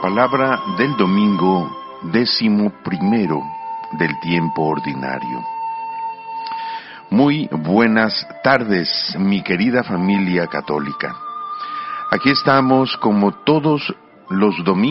Palabra del domingo 11º del tiempo ordinario. Muy buenas tardes, mi querida familia católica. Aquí estamos como todos los domingos